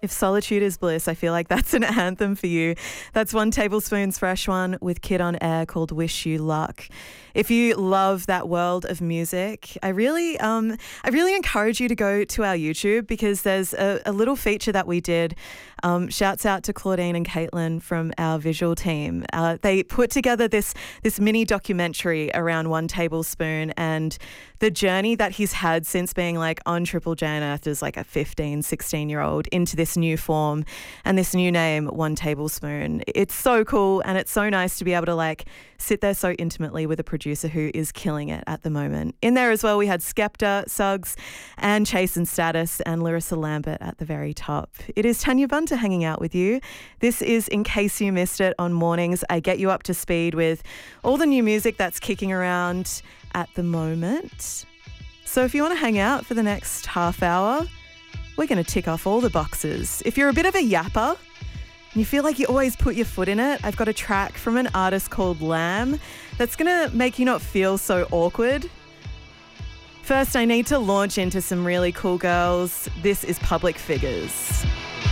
If solitude is bliss, I feel like that's an anthem for you. That's One Tablespoon's fresh one with Kid on Air called Wish You Luck. If you love that world of music, I really encourage you to go to our YouTube because there's a little feature that we did. Shouts out to Claudine and Caitlin from our visual team. They put together this mini documentary around One Tablespoon and the journey that he's had since being like on Triple J and Earth as like a 15, 16-year-old into this new form and this new name, One Tablespoon. It's so cool and it's so nice to be able to like sit there so intimately with a producer who is killing it at the moment. In there as well, we had Skepta, Suggs, and Chase and Status, and Larissa Lambert at the very top. It is Tanya Bunter hanging out with you. This is In Case You Missed It on mornings. I get you up to speed with all the new music that's kicking around at the moment. So if you want to hang out for the next half hour, we're going to tick off all the boxes. If you're a bit of a yapper, and you feel like you always put your foot in it, I've got a track from an artist called Lamb that's going to make you not feel so awkward. First, I need to launch into some really cool girls. This is Public Figures.